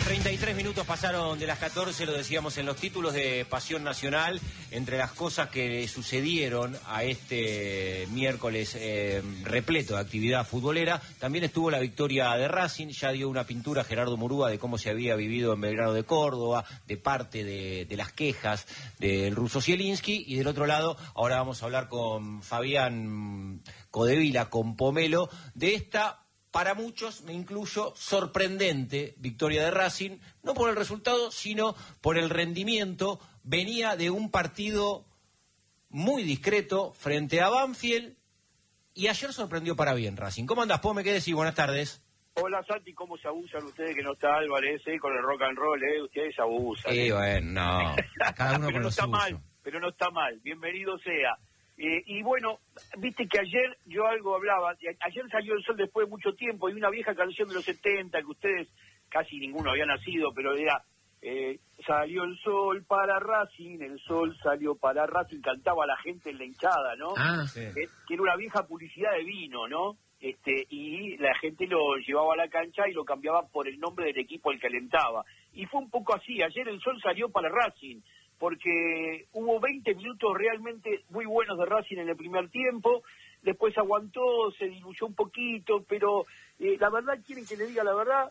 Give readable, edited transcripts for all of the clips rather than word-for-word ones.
33 minutos pasaron de las 14, lo decíamos en los títulos de Pasión Nacional. Entre las cosas que sucedieron a este miércoles repleto de actividad futbolera, también estuvo la victoria de Racing. Ya dio una pintura Gerardo Murúa de cómo se había vivido en Belgrano de Córdoba, de parte de las quejas del ruso Zielinski. Y del otro lado, ahora vamos a hablar con Fabián Codevila, con Pomelo, de esta, para muchos, me incluyo, sorprendente victoria de Racing, no por el resultado, sino por el rendimiento. Venía de un partido muy discreto frente a Banfield y ayer sorprendió para bien Racing. ¿Cómo andás, Pome? ¿Qué decís? Buenas tardes. Hola, Santi, ¿cómo se abusan ustedes que no está Álvarez, con el rock and roll, Ustedes se abusan. Bueno, no, cada uno pero con no lo está suyo. mal, pero no está mal, bienvenido sea. Y bueno, viste que ayer yo algo hablaba, ayer salió el sol después de mucho tiempo, y una vieja canción de los 70 que ustedes casi ninguno había nacido, pero era salió el sol para Racing, el sol salió para Racing, cantaba la gente en la hinchada, ¿no? Sí. Que era una vieja publicidad de vino, ¿no? Y la gente lo llevaba a la cancha y lo cambiaba por el nombre del equipo al que alentaba. Y fue un poco así, ayer el sol salió para Racing, porque hubo 20 minutos realmente muy buenos de Racing en el primer tiempo, después aguantó, se diluyó un poquito, pero la verdad, quieren que le diga la verdad,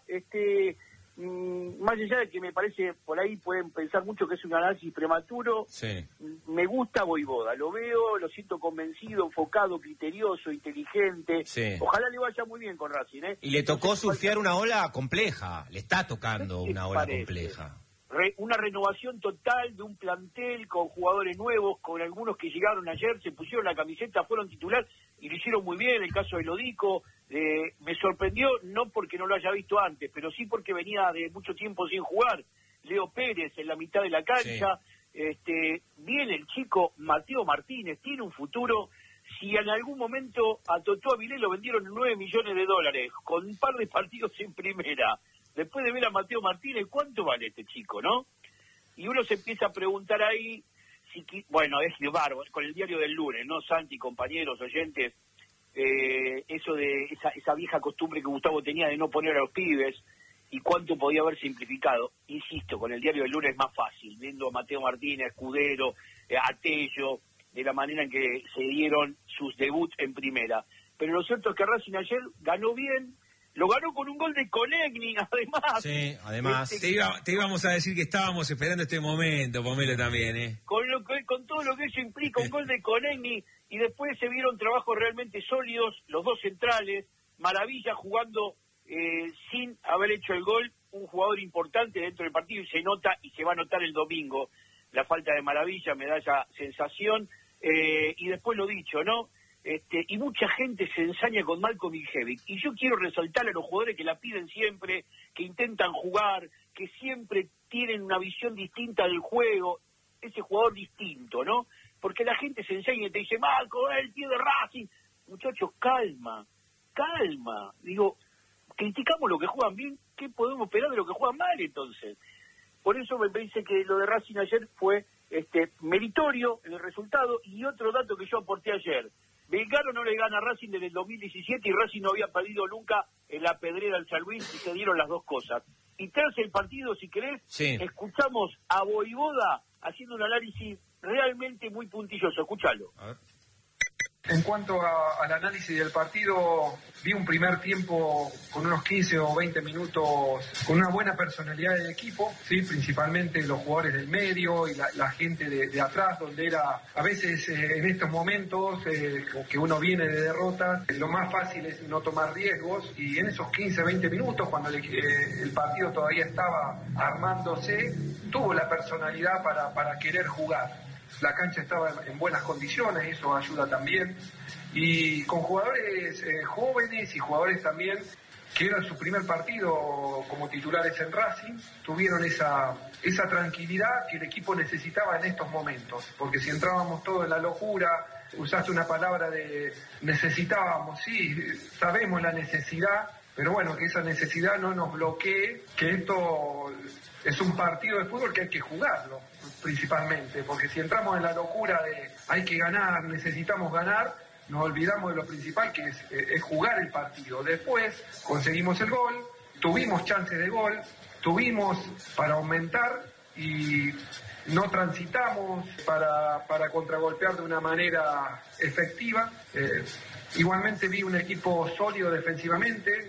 más allá de que me parece, por ahí pueden pensar mucho que es un análisis prematuro, Sí. me gusta Voivoda, lo veo, lo siento convencido, enfocado, criterioso, inteligente, Sí. Ojalá le vaya muy bien con Racing, Y le tocó surfear una ola compleja, le está tocando ¿Qué una te ola parece? compleja. Una renovación total de un plantel con jugadores nuevos, con algunos que llegaron ayer, se pusieron la camiseta, fueron titular y lo hicieron muy bien. El caso de Lodico me sorprendió, no porque no lo haya visto antes, pero sí porque venía de mucho tiempo sin jugar. Leo Pérez en la mitad de la cancha, viene el chico Mateo Martínez, tiene un futuro. Si en algún momento a Totó Avilés lo vendieron en $9 millones, con un par de partidos en primera, después de ver a Mateo Martínez, ¿cuánto vale este chico, no? Y uno se empieza a preguntar ahí, bueno, es de bárbaro, con el diario del lunes, ¿no, Santi, compañeros, oyentes? Eso de esa vieja costumbre que Gustavo tenía de no poner a los pibes, y cuánto podía haber simplificado. Insisto, con el diario del lunes es más fácil, viendo a Mateo Martínez, Escudero, a Tello, de la manera en que se dieron sus debuts en primera. Pero lo cierto es que Racing ayer ganó bien. Lo ganó con un gol de Conegni, además. Sí, además. Te íbamos a decir que estábamos esperando este momento, Pomelo, también, Con todo lo que eso implica, un gol de Conegni, y después se vieron trabajos realmente sólidos, los dos centrales, Maravilla jugando sin haber hecho el gol, un jugador importante dentro del partido, y se nota, y se va a notar el domingo, la falta de Maravilla, me da esa sensación, y después lo dicho, ¿no? Y mucha gente se ensaña con Malcolm Iljevic, y yo quiero resaltar a los jugadores que la piden siempre, que intentan jugar, que siempre tienen una visión distinta del juego, ese jugador distinto, ¿no? Porque la gente se ensaña y te dice, Malcolm, el pie de Racing. Muchachos, calma, digo, criticamos lo que juegan bien, ¿qué podemos esperar de lo que juegan mal entonces? Por eso me parece que lo de Racing ayer fue meritorio en el resultado. Y otro dato que yo aporté ayer, Belgrano no le gana a Racing desde el 2017 y Racing no había perdido nunca en la Pedrera al San Luis, y se dieron las dos cosas. Y tras el partido, si querés, escuchamos a Voivoda haciendo un análisis realmente muy puntilloso. Escúchalo. A ver. En cuanto al análisis del partido, vi un primer tiempo con unos 15 o 20 minutos con una buena personalidad del equipo, ¿sí? Principalmente los jugadores del medio y la gente de atrás, donde era a veces en estos momentos que uno viene de derrotas, lo más fácil es no tomar riesgos, y en esos 15, 20 minutos, cuando el partido todavía estaba armándose, tuvo la personalidad para querer jugar. La cancha estaba en buenas condiciones, eso ayuda también, y con jugadores jóvenes y jugadores también que era su primer partido como titulares en Racing, tuvieron esa tranquilidad que el equipo necesitaba en estos momentos, porque si entrábamos todos en la locura, usaste una palabra de necesitábamos, sí, sabemos la necesidad, pero bueno, que esa necesidad no nos bloquee, que esto es un partido de fútbol que hay que jugarlo, principalmente, porque si entramos en la locura de hay que ganar, necesitamos ganar, nos olvidamos de lo principal, que es jugar el partido. Después conseguimos el gol, tuvimos chances de gol, tuvimos para aumentar y no transitamos para contragolpear de una manera efectiva. Igualmente vi un equipo sólido defensivamente,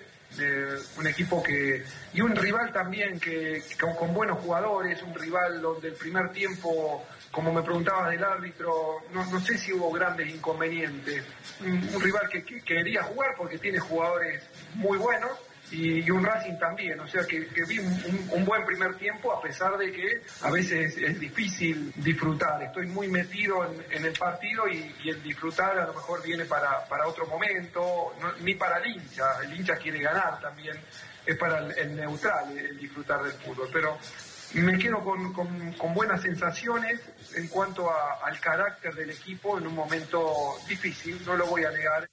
un equipo y un rival también que con buenos jugadores, un rival donde el primer tiempo, como me preguntabas del árbitro, no sé si hubo grandes inconvenientes. Un rival que quería jugar porque tiene jugadores muy buenos y un Racing también, o sea que vi un buen primer tiempo, a pesar de que a veces es difícil disfrutar. Estoy muy metido en el partido y el disfrutar a lo mejor viene para otro momento, ni para el hincha quiere ganar también, es para el neutral el disfrutar del fútbol, pero me quedo con buenas sensaciones en cuanto al carácter del equipo en un momento difícil, no lo voy a negar.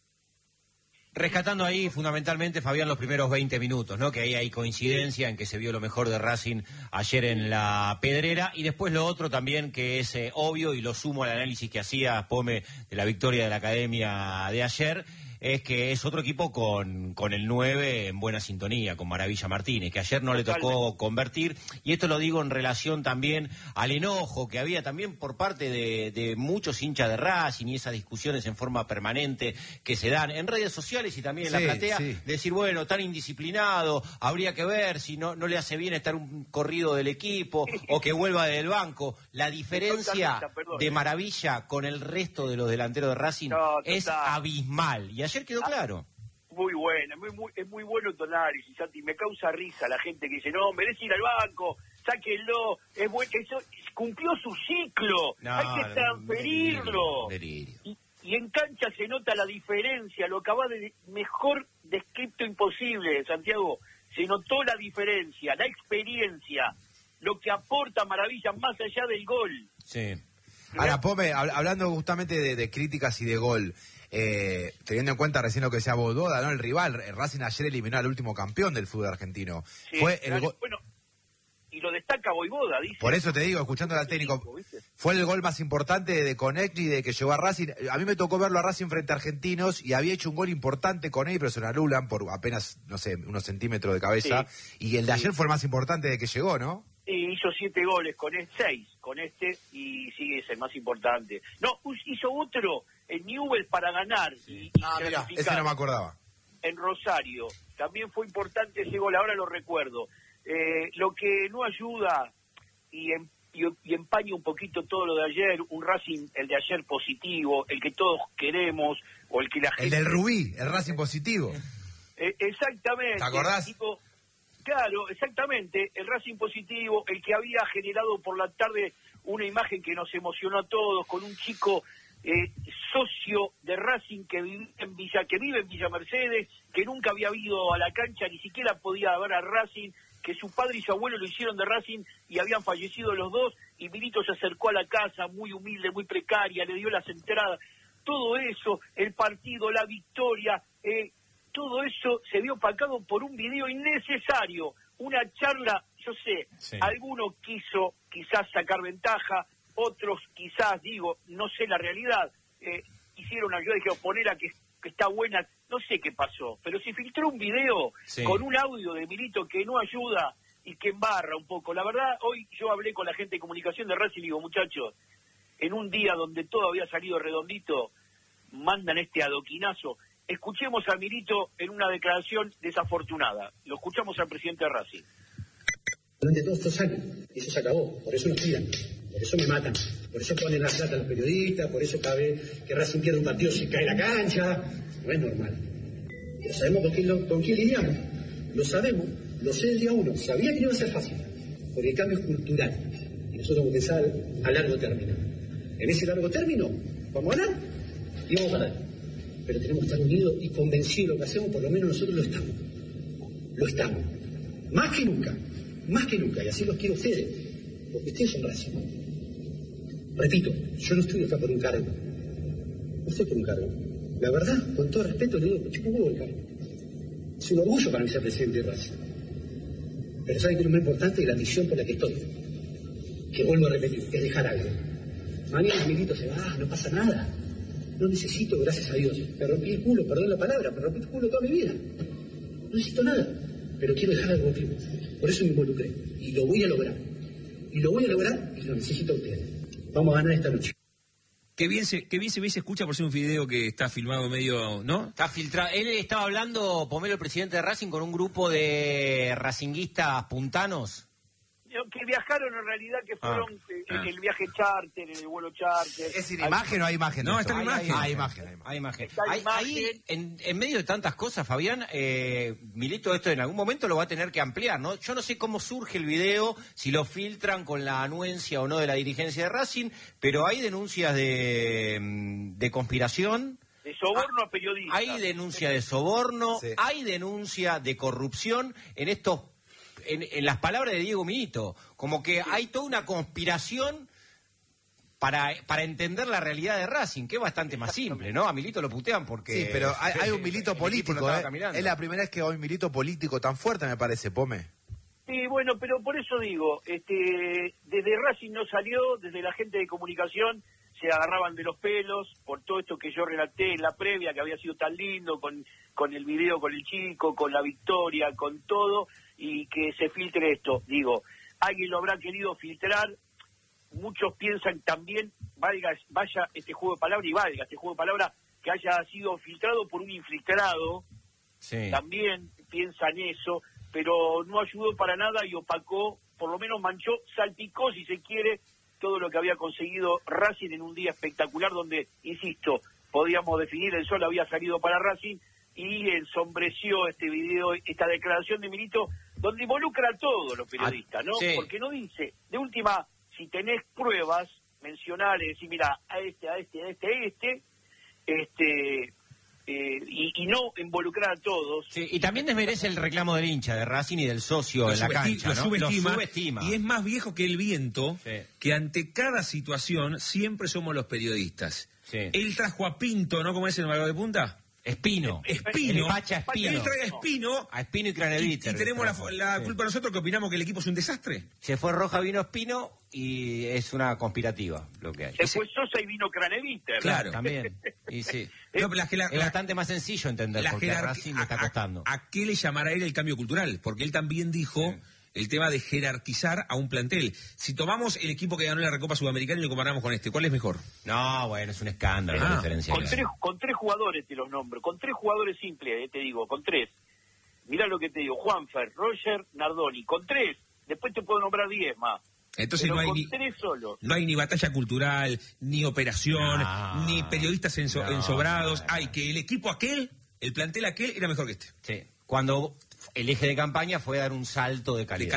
Rescatando ahí fundamentalmente, Fabián, los primeros 20 minutos, ¿no? Que ahí hay coincidencia en que se vio lo mejor de Racing ayer en la Pedrera, y después lo otro también que es obvio, y lo sumo al análisis que hacía Pome de la victoria de la Academia de ayer, es que es otro equipo con el 9 en buena sintonía, con Maravilla Martínez, que ayer no le tocó convertir, y esto lo digo en relación también al enojo que había también por parte de muchos hinchas de Racing y esas discusiones en forma permanente que se dan en redes sociales y también en la platea, decir, bueno, tan indisciplinado, habría que ver si no le hace bien estar un corrido del equipo o que vuelva del banco. La diferencia de Maravilla con el resto de los delanteros de Racing es abismal, y ayer quedó claro. Muy buena, es muy bueno tu análisis, Santi. Me causa risa la gente que dice, no, merece ir al banco, sáquenlo, es bueno, eso cumplió su ciclo, hay que transferirlo. Delirio. Y en cancha se nota la diferencia, lo acabas de mejor descrito imposible, Santiago. Se notó la diferencia, la experiencia, lo que aporta Maravilla más allá del gol. Sí. Ahora, Pome, hablando justamente de críticas y de gol, teniendo en cuenta recién lo que decía Bododa, ¿no? El rival, Racing ayer eliminó al último campeón del fútbol argentino. Sí, fue el gol. Bueno, y lo destaca Boivoda, dice. Por eso te digo, escuchando al técnico, fue el gol más importante de Conecti, de que llegó a Racing. A mí me tocó verlo a Racing frente a Argentinos y había hecho un gol importante con él, pero se lo anulan por apenas, no sé, unos centímetros de cabeza. Sí, y el de ayer fue el más importante de que llegó, ¿no? Y hizo 7 goles con 6 con este, y sigue es el más importante. No, hizo otro en Newell's para ganar. Sí. Mira, ese no me acordaba. En Rosario, también fue importante ese gol, ahora lo recuerdo. Lo que no ayuda y empaña un poquito todo lo de ayer, un Racing, el de ayer positivo, el que todos queremos, o el que la gente... El del Rubí, el Racing positivo. Exactamente. ¿Te acordás? Claro, exactamente, el Racing positivo, el que había generado por la tarde una imagen que nos emocionó a todos, con un chico socio de Racing que vive en Villa Mercedes, que nunca había ido a la cancha, ni siquiera podía ver a Racing, que su padre y su abuelo lo hicieron de Racing y habían fallecido los dos, y Milito se acercó a la casa, muy humilde, muy precaria, le dio las entradas, todo eso, el partido, la victoria, todo eso se vio opacado por un video innecesario, una charla, yo sé, alguno quiso quizás sacar ventaja, otros quizás, no sé la realidad, hicieron ayuda, dijeron, ponela que está buena, no sé qué pasó, pero se filtró un video con un audio de Milito que no ayuda y que embarra un poco. La verdad, hoy yo hablé con la gente de comunicación de Racing y digo, muchachos, en un día donde todo había salido redondito, mandan este adoquinazo. Escuchemos a Milito en una declaración desafortunada. Lo escuchamos al presidente de Racing. Durante todos estos años, eso se acabó, por eso nos tiran, por eso me matan, por eso ponen la plata a los periodistas, por eso cada vez que Racing pierde un partido se cae la cancha, no es normal. Pero sabemos con quién lidiamos, lo sabemos, lo sé el día 1, sabía que no iba a ser fácil, porque el cambio es cultural, y nosotros vamos a pensar a largo término. En ese largo término, vamos a ganar y vamos a ganar. Pero tenemos que estar unidos y convencidos de lo que hacemos, por lo menos nosotros lo estamos. Lo estamos. Más que nunca, y así los quiero a ustedes, porque ustedes son Racing. Repito, yo no estoy acá por un cargo. No estoy por un cargo. La verdad, con todo respeto, le digo, chico, huevo el cargo. Es un orgullo para mí ser presidente de Racing. Pero saben que lo más importante es la misión por la que estoy. Que vuelvo a repetir, es dejar algo. Mañana Milito se va, no pasa nada. No necesito, gracias a Dios. Me rompí el culo, perdón la palabra, me rompí el culo toda mi vida. No necesito nada. pero quiero dejar algo claro. Por eso me involucré. Y lo voy a lograr. Y lo necesito a ustedes. Vamos a ganar esta noche. Qué bien se ve y se escucha por ser un video que está filmado medio, ¿no? Está filtrado. Él estaba hablando, Pomelo, el presidente de Racing, con un grupo de racinguistas puntanos. Que viajaron en realidad, que fueron el viaje charter, el vuelo charter. ¿Es sin imagen o hay imagen? No, está en imagen. Hay imagen. Hay imagen. Está la Ahí, en medio de tantas cosas, Fabián, Milito esto en algún momento lo va a tener que ampliar, ¿no? Yo no sé cómo surge el video, si lo filtran con la anuencia o no de la dirigencia de Racing, pero hay denuncias de conspiración. De soborno a periodistas. Hay denuncia de soborno, Sí. hay denuncia de corrupción en estos, en las palabras de Diego Milito, como que hay toda una conspiración para entender la realidad de Racing, que es bastante más simple, ¿no? A Milito lo putean porque... Sí, pero hay un Milito el equipo político, no estaba caminando. Es la primera vez que hay un Milito político tan fuerte, me parece, Pome. Sí, bueno, pero por eso digo, desde Racing no salió, desde la gente de comunicación se agarraban de los pelos por todo esto que yo relaté en la previa, que había sido tan lindo, con el video, con el chico, con la victoria, con todo, y que se filtre esto. Digo, alguien lo habrá querido filtrar, muchos piensan también, vaya este juego de palabras y valga este juego de palabras, que haya sido filtrado por un infiltrado, Sí. también piensan eso, pero no ayudó para nada y opacó, por lo menos manchó, salpicó, si se quiere, todo lo que había conseguido Racing en un día espectacular donde, insisto, podíamos definir, el sol había salido para Racing y ensombreció este video, esta declaración de Milito, donde involucra a todos los periodistas, ¿no? Sí. Porque no dice, de última, si tenés pruebas, mencionales, decir, mira, a este, y no involucrar a todos. Sí, y también desmerece el reclamo del hincha de Racing y del socio en la cancha, Lo ¿no? subestima. Y es más viejo que el viento, Sí. que ante cada situación siempre somos los periodistas. Sí. Él trajo a Pinto, ¿no? ¿Cómo es el mago de punta? Espino. Espino. El Pacha Espino. Él trae a Espino. A Espino y Y Craneviter. tenemos la Sí. culpa nosotros que opinamos que el equipo es un desastre. Se fue Roja, vino Espino y es una conspirativa lo que hay. Se fue Sosa y vino Craneviter. Claro. También. Y sí. No, pero Es bastante más sencillo entender porque a Racing le está costando. ¿A qué le llamará él el cambio cultural? Porque él también dijo el tema de jerarquizar a un plantel. Si tomamos el equipo que ganó la Recopa Sudamericana y lo comparamos con este, ¿cuál es mejor? No, bueno, es un escándalo la diferencia. Con tres jugadores te los nombro, con tres jugadores simples, te digo, con tres. Mirá lo que te digo, Juanfer, Roger, Nardoni, con tres. Después te puedo nombrar 10 más. Entonces Pero no hay con ni... tres solos. No hay ni batalla cultural, ni operación, No, ni periodistas ensobrados. Hay que el equipo aquel, el plantel aquel, era mejor que este. Sí. Cuando el eje de campaña fue dar un salto de calidad.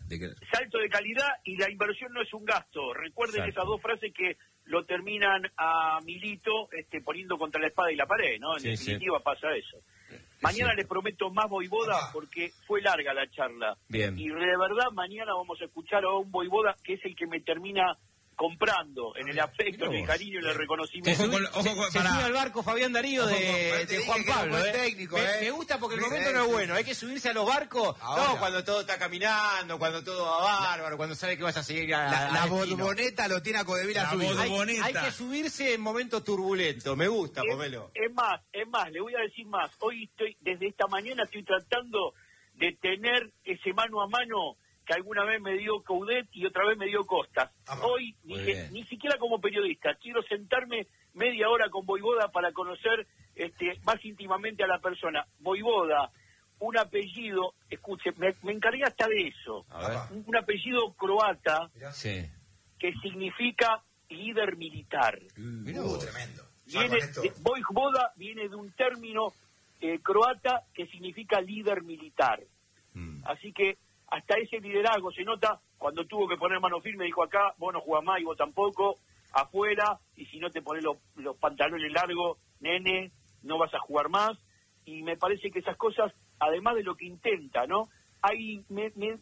Salto de calidad y la inversión no es un gasto. Recuerden Exacto. esas dos frases que lo terminan a Milito poniendo contra la espada y la pared, ¿no? En Sí, definitiva pasa eso. Mañana les prometo más Voivoda porque fue larga la charla. Bien. Y de verdad mañana vamos a escuchar a un Voivoda que es el que me termina comprando en el afecto, en el cariño y en el reconocimiento. Se sube al barco Fabián Darío de Juan Pablo. Técnico, me gusta porque el momento no es bueno. Hay que subirse a los barcos. Ahora. No, cuando todo está caminando, cuando todo va bárbaro, cuando sabe que vas a seguir La al destino. borboneta lo tiene a Codevila La subido. borboneta. Hay que subirse en momentos turbulentos. Me gusta, Pomelo. Es más, le voy a decir más. Hoy desde esta mañana estoy tratando de tener ese mano a mano que alguna vez me dio Coudet y otra vez me dio Costas. Hoy dije, bien. ni siquiera como periodista, quiero sentarme media hora con Voivoda para conocer más íntimamente a la persona. Voivoda, un apellido, escuche, me encargué hasta de eso. A ver. Un apellido croata Sí. que significa líder militar. Tremendo. Voivoda viene de un término croata que significa líder militar. Así que hasta ese liderazgo se nota cuando tuvo que poner mano firme, dijo acá, vos no jugás más y vos tampoco, afuera, y si no te pones los pantalones largos, nene, no vas a jugar más. Y me parece que esas cosas, además de lo que intenta, ¿no? Hay, me